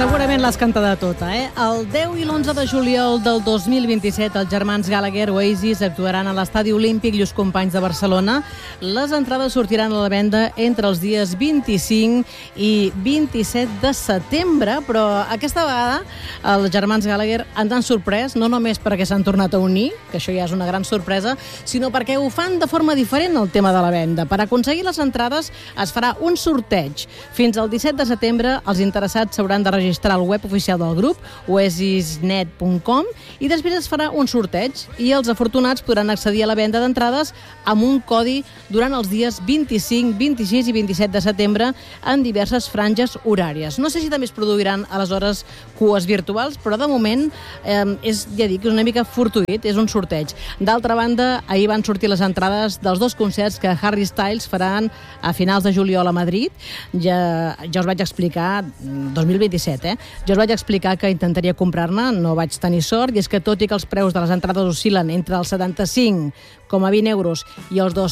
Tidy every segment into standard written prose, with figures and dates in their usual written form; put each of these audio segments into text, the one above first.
Segurament l'has cantada tota, El 10 i l'11 de juliol del 2027 els germans Gallagher Oasis actuaran a l'Estadi Olímpic i els companys de Barcelona. Les entrades sortiran a la venda entre els dies 25 i 27 de setembre, però aquesta vegada els germans Gallagher ens han sorprès, no només perquè s'han tornat a unir, que això ja és una gran sorpresa, sinó perquè ho fan de forma diferent el tema de la venda. Per aconseguir les entrades es farà un sorteig. Fins al 17 de setembre els interessats s'hauran de registrar al web oficial del grup, oasisnet.com, i després es farà un sorteig i els afortunats podran accedir a la venda d'entrades amb un codi durant els dies 25, 26 i 27 de setembre en diverses franges horàries. No sé si també es produiran aleshores cues virtuals, però de moment és una mica fortuït, és un sorteig. D'altra banda, ahir van sortir les entrades dels dos concerts que Harry Styles faran a finals de juliol a Madrid. Ja us vaig explicar, 2027, Jo us vaig explicar que intentaria comprar-ne, no vaig tenir sort, i és que tot i que els preus de les entrades oscil·len entre els 75,20 euros i els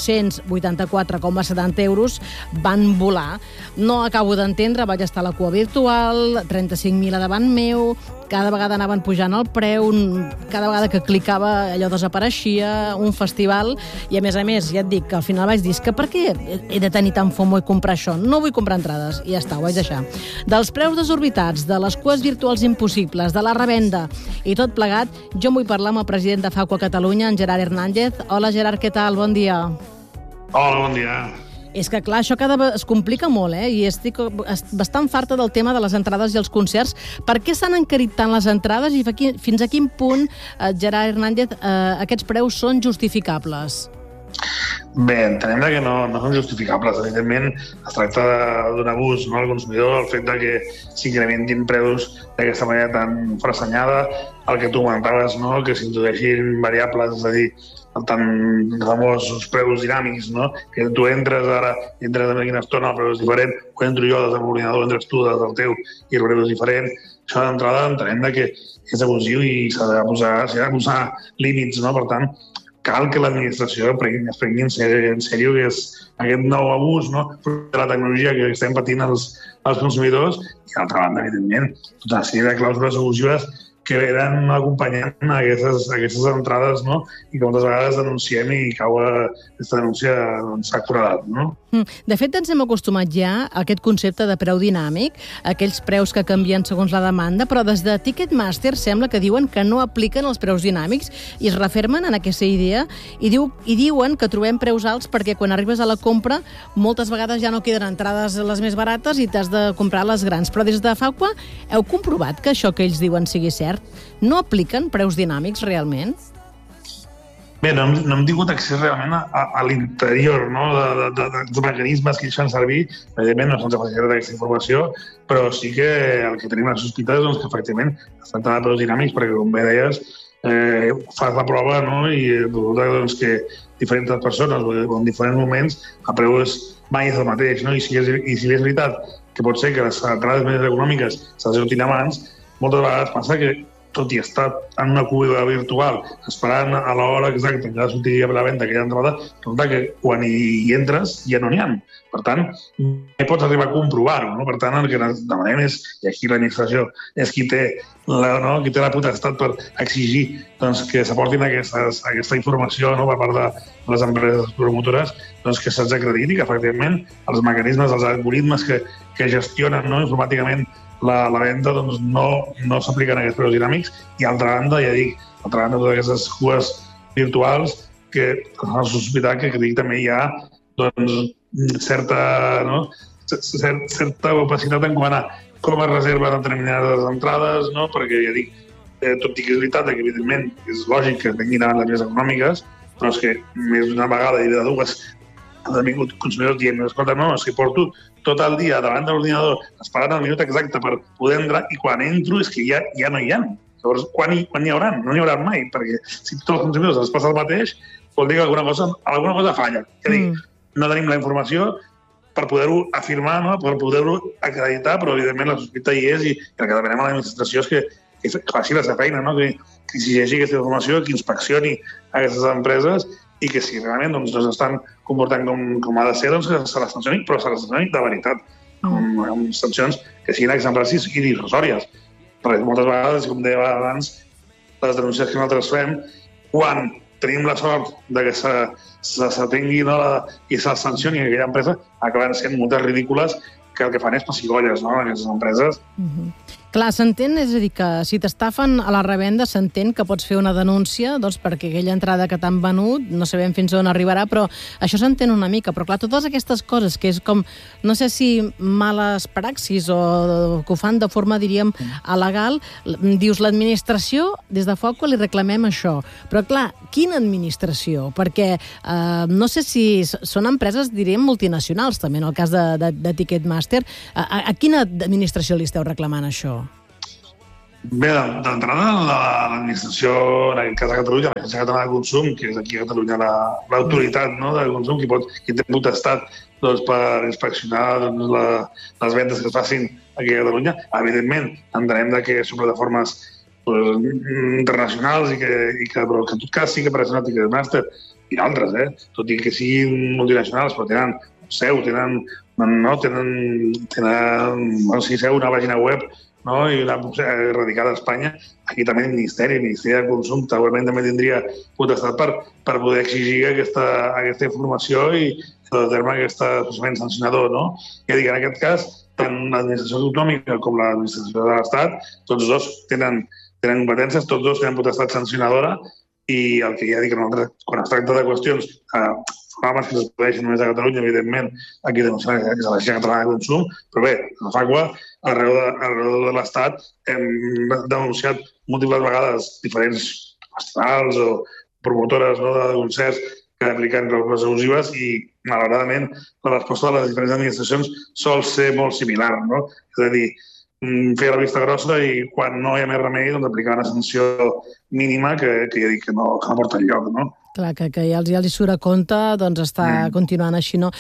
284,70 euros, van volar. No acabo d'entendre, vaig estar a la cua virtual, 35.000 davant meu, cada vegada anaven pujant el preu, cada vegada que clicava allò desapareixia, un festival, i a més, ja et dic que al final vaig dir que per què he de tenir tant FOMO i comprar això? No vull comprar entrades, i ja està, ho vaig deixar. Dels preus desorbitats, de les cues virtuals impossibles, de la revenda i tot plegat, jo vull parlar amb el president de FACUA Catalunya, en Gerard Hernández. Hola, Gerard, què tal? Bon dia. Hola, bon dia. És que, clar, això cada vegada es complica molt, i estic bastant farta del tema de les entrades i els concerts. Per què s'han encarit tant les entrades i fins a quin punt, Gerard Hernández, aquests preus són justificables? Bé, entenem que no són justificables. Evidentment, es tracta d'un abús al consumidor, el fet que s'incrementin preus d'aquesta manera tan forassenyada, el que tu comentaves, que s'introdueixin variables, és a dir, tan famosos preus dinàmics, que tu entres en quina estona, el preu és diferent, o entro jo des de l'ordinador, entres tu des del teu i el preu és diferent. Això d'entrada entenem que és abusiu i s'ha de posar límits, Per tant, cal que l'administració es prengui en sèrio que és aquest nou abús de la tecnologia que estem patint els consumidors, i d'altra banda, evidentment, tota una sèrie de clàusules abusives que venen acompanyant aquestes entrades, i que moltes vegades denunciem i cau aquesta denúncia s'ha foradat, De fet, ens hem acostumat ja a aquest concepte de preu dinàmic, aquells preus que canvien segons la demanda, però des de Ticketmaster sembla que diuen que no apliquen els preus dinàmics i es refermen en aquesta idea i diuen que trobem preus alts perquè quan arribes a la compra moltes vegades ja no queden entrades les més barates i t'has de comprar les grans. Però des de FACUA heu comprovat que això que ells diuen sigui cert? No apliquen preus dinàmics realment? Bé, no hem tingut accés realment a l'interior dels mecanismes que ells fan servir. Evidentment, no se'ns ha facilitat aquesta informació, però sí que el que tenim la sospita és que efectivament es tracta de preus dinàmics, perquè, com bé deies, fas la prova i resulta que diferents persones o en diferents moments el preu mai és el mateix. I si és veritat que pot ser que les entrades més econòmiques se'ls sortin abans, moltes vegades passa que, tot i estar en una cua virtual, esperant a l'hora exacta que ha de sortir a la venda aquella entrada, resulta que quan hi entres ja no n'hi ha. Per tant, no pots arribar a comprovar-ho. Per tant, el que demanem és, i aquí l'administració és qui té la potestat per exigir que s'aportin aquesta informació per part de les empreses promotores, que se'ls acrediti que, efectivament, els mecanismes, els algoritmes que gestionen informàticament la venda no s'apliquen a aquests preus dinàmics, i altra banda, ja dic, totes aquestes cues virtuals que s'ha sospitat que també hi ha certa opacitat en quant a com es reserven determinades entrades, perquè ja dic, tot i que és veritat que evidentment és lògic que tinguin les més econòmiques, però és que més d'una vegada i de dues han vingut consumidors dient, escolta, és que porto tot el dia davant de l'ordinador esperant el minut exacte per poder entrar, i quan entro és que ja no hi ha. Llavors, quan n'hi haurà? No n'hi haurà mai, perquè si tots els consumidors els passa el mateix, vol dir que alguna cosa falla. Ja dic, no tenim la informació per poder-ho afirmar, per poder-ho acreditar, però evidentment la sospita hi és, i el que demanem a l'administració és que faci la seva feina, que exigeixi aquesta informació, que inspeccioni aquestes empreses, i que si realment no s'estan comportant com ha de ser, que se les sancioni, però se les sancioni de veritat. amb sancions que siguin exemplars i dissuasòries. Perquè moltes vegades, com deia abans, les denúncies que nosaltres fem, quan tenim la sort de que s'atengui i se sancioni aquella empresa, acaben sent multes ridícules que el que fan és pessigolles, no?, en aquestes empreses. Clar, s'entén, és a dir, que si t'estafen a la revenda, s'entén que pots fer una denúncia, doncs, perquè aquella entrada que t'han venut, no sabem fins on arribarà, però això s'entén una mica. Però clar, totes aquestes coses, que és com, no sé si males praxis o que ho fan de forma, diríem, alegal, dius, l'administració, des de Foco li reclamem això. Però clar, quina administració? Perquè no sé si són empreses, diríem, multinacionals, també, en el cas de Ticketmaster. A quina administració li esteu reclamant això? Bé, d'entrada, l'administració, en aquest cas a Catalunya, l'Agència Catalana de Consum, que és aquí a Catalunya l'autoritat de consum, qui té potestat per inspeccionar les vendes que es facin aquí a Catalunya. Evidentment, entenem que són plataformes internacionals però que en tot cas sí que apareixen a Ticketmaster i altres, tot i que siguin multinacionals, però tenen seu, tenen seu una pàgina web, i una radicada a Espanya. Aquí també el Ministeri de Consum segurament també tindria potestat per poder exigir aquesta informació i terme aquest procediment sancionador. Ja dic, en aquest cas, tant l'administració autonòmica com l'administració de l'Estat, tots dos tenen competències, tots dos tenen potestat sancionadora i el que ja dic, quan es tracta de qüestions programes que es produeixen només a Catalunya, evidentment, aquí denunciant és l'Agència Catalana de Consum, però bé, a FACUA, arreu de l'Estat, hem denunciat múltiples vegades diferents festivals o promotores de concerts que apliquen clàusules abusives i, malauradament, la resposta de les diferents administracions sol ser molt similar, És a dir, fer la vista grossa i quan no hi ha més remei, aplicar una sanció mínima que ja dic que no porta enlloc, Clar, que ja els surt a compte, doncs està continuant així, no?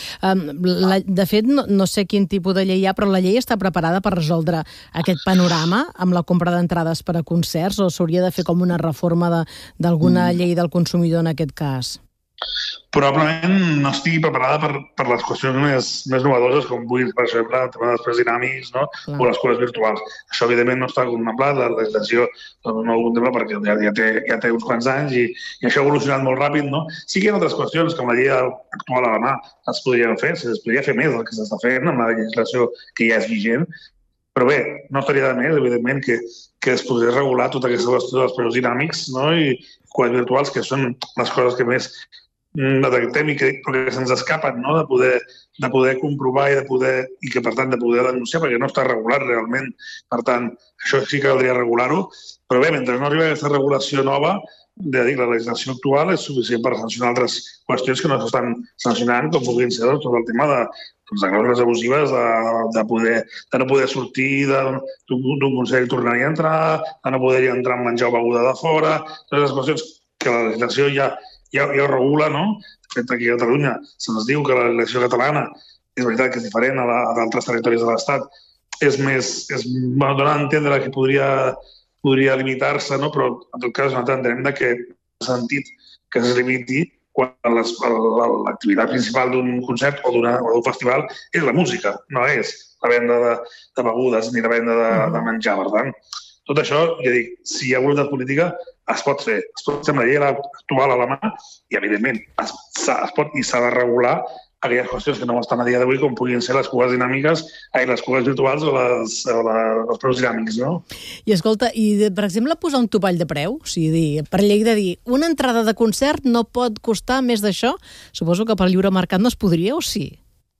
De fet, no sé quin tipus de llei hi ha, però la llei està preparada per resoldre aquest panorama amb la compra d'entrades per a concerts o s'hauria de fer com una reforma d'alguna llei del consumidor en aquest cas? Probablement no estigui preparada per les qüestions més novedoses, com vull, per exemple, el tema dels preus dinàmics o les cures virtuals. Això, evidentment, no està contemplat, la legislació no ho contempla perquè ja té uns quants anys i això ha evolucionat molt ràpid. Sí que hi ha altres qüestions, com la llei actual a la mà, es podria fer més del que s'està fent amb la legislació que ja és vigent, però bé, no estaria de més, evidentment, que es podria regular tota aquesta qüestió dels preus dinàmics i cures virtuals, que són les coses que més detectem i que se'ns escapen de poder comprovar i que per tant de poder denunciar perquè no està regulat realment. Per tant, això sí que caldria regular-ho, però bé, mentre no arriba aquesta regulació nova, la legislació actual és suficient per sancionar altres qüestions que no s'estan sancionant, com puguin ser tot el tema de clàusules abusives, de no poder sortir d'un concert i tornar-hi a entrar, de no poder entrar a menjar o beguda de fora, totes les qüestions que la legislació ja ho regula, De fet, aquí a Catalunya se'ns diu que la legislació catalana és veritat que és diferent a d'altres territoris de l'Estat, dona a entendre que podria limitar-se, però en tot cas nosaltres entenem que ha sentit que es limiti quan l'activitat principal d'un concert o d'un festival és la música, no és la venda de begudes ni la venda de menjar. Per tant, tot això, ja dic, si hi ha voluntat política, es pot fer amb la llei actual a la mà i, evidentment, es pot i s'ha de regular aquelles qüestions que no estan a dia d'avui, com puguin ser les cures dinàmiques, les cures virtuals o els preus dinàmics, I escolta, per exemple, posar un topall de preu, per llei de dir, una entrada de concert no pot costar més d'això, suposo que per lliure mercat no es podria, o sí?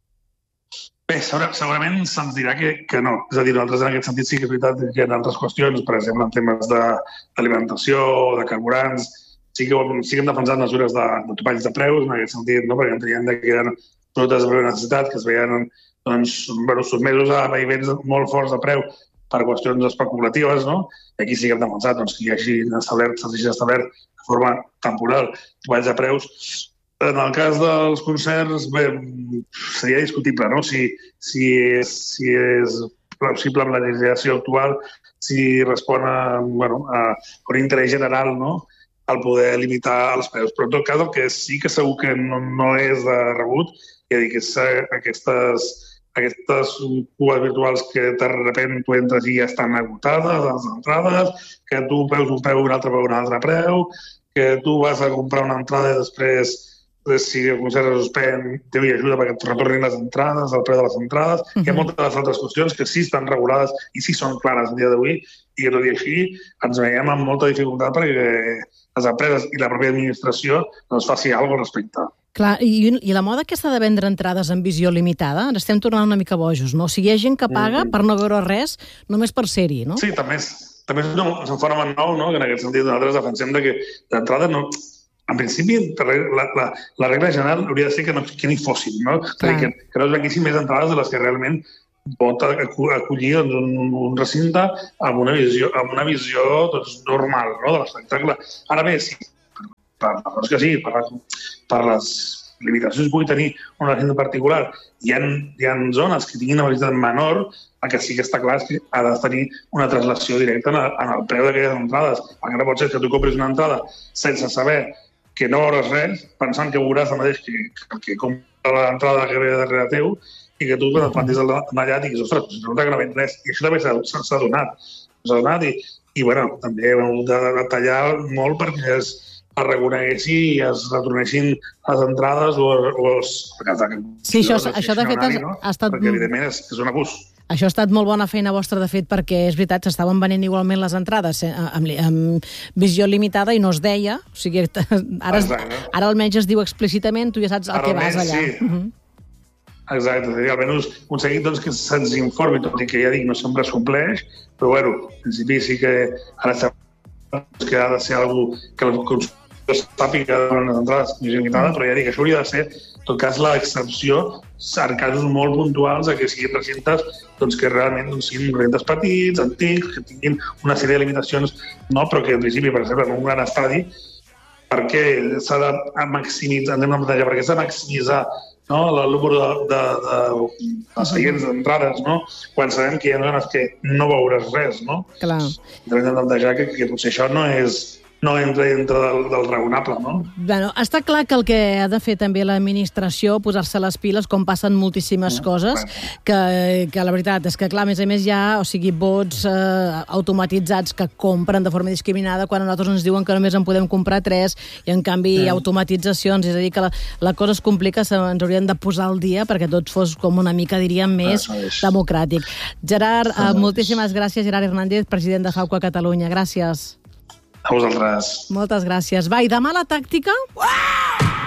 Bé, segurament se'ns dirà que no. És a dir, nosaltres en aquest sentit sí que és veritat que en altres qüestions, per exemple, en temes d'alimentació o de carburants, sí que hem defensat mesures de topalls de preus en aquest sentit, perquè enteníem que eren productes de primera necessitat que es veien sotmesos a vaivents molt forts de preu per qüestions especulatives. Aquí sí que hem defensat que hi hagi establert de forma temporal topalls de preus. En el cas dels concerts, bé, seria discutible, si és possible amb la legislació actual, si respon a un interès general, al poder limitar els preus. Però en tot cas, el que sí que segur que no és de rebut, ja dic, és aquestes cues virtuals que de sobte tu entres i ja estan agotades, les entrades, que tu veus un preu i un altre preu un altre preu, que tu vas a comprar una entrada i després, si el concert es suspèn, Déu hi ajuda perquè et retornin les entrades, el preu de les entrades. Hi ha moltes altres qüestions que sí estan regulades i sí són clares el dia d'avui, i tot i així ens veiem amb molta dificultat perquè les empreses i la pròpia administració no es faci alguna cosa respecte. Clar, i la moda aquesta de vendre entrades en visió limitada, ens estem tornant una mica bojos, no? O sigui, hi ha gent que paga per no veure res només per ser-hi, no? Sí, també és un fenomen nou, no? Que en aquest sentit nosaltres defensem que d'entrada no... En principi, la regla general hauria de ser que n'hi fossin, no? Que no es venguessin més entrades de les que realment pot acollir un recinte amb una visió normal, no? De l'espectacle. Ara bé, sí, per les limitacions que pugui tenir un recinte particular, hi ha zones que tinguin una velocitat menor, el que sí que està clar és que ha de tenir una translació directa en el preu d'aquelles entrades. Perquè no pot ser que tu compris una entrada sense saber que no veuràs res, pensant que veuràs el mateix que compra l'entrada que ve darrere teu i que tu et plantis allà i diguis, ostres, no t'ha gravat res. I això també s'ha donat. I bueno, també hem hagut de tallar molt perquè es reconeguessin i es retornessin les entrades Sí, això de fet ha estat... Perquè, evidentment, és un abús. Això ha estat molt bona feina vostra, de fet, perquè és veritat, s'estaven venent igualment les entrades amb visió limitada i no es deia. O sigui, ara almenys es diu explícitament, tu ja saps el que vas allà. Sí. Exacte, almenys aconseguir que se'ns informi, tot i que ja dic, no sempre es compleix, però bueno, en principi sí que ara que ha de ser algú que el consumidor sàpiga de les entrades amb visió limitada, però ja dic, això hauria de ser, en tot cas, l'excepció en casos molt puntuals a que siguin recintes que realment siguin recintes petits, antics, que tinguin una sèrie de limitacions, però que en principi, per exemple, en un gran estadi, perquè s'ha de maximitzar, perquè s'ha de maximitzar el número de seients d'entrades, quan sabem que hi ha zones que no veuràs res, no? Clar. Hem de plantejar que potser això no entra dintre del raonable, no? Bueno, està clar que el que ha de fer també l'administració, posar-se les piles, com passen moltíssimes coses, que la veritat és que, clar, a més hi ha, bots automatitzats que compren de forma discriminada quan a nosaltres ens diuen que només en podem comprar 3 i, en canvi, hi ha automatitzacions. És a dir, que la cosa es complica, ens haurien de posar al dia perquè tot fos com una mica, diríem, més democràtic. Gerard, moltíssimes gràcies. Gerard Hernández, president de Fauca Catalunya. Gràcies. A vosaltres. Moltes gràcies. Va, i demà la tàctica...